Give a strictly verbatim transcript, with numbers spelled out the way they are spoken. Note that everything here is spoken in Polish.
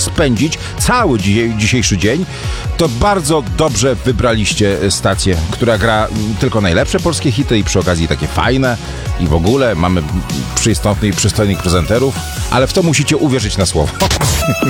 spędzić cały dzi- dzisiejszy dzień, to bardzo dobrze wybraliście stację, która gra tylko najlepsze polskie hity i przy okazji takie fajne i w ogóle mamy przystępnych i przystojnych prezenterów, ale w to musicie uwierzyć na słowo.